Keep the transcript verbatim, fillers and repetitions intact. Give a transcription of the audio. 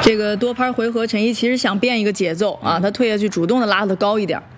这个多拍回合，陈一其实想变一个节奏啊，他退下去主动的拉的高一点。